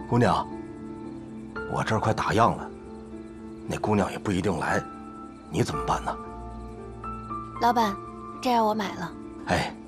姑娘，我这儿快打烊了，那姑娘也不一定来，你怎么办呢？ 老板，这样我买了。 哎，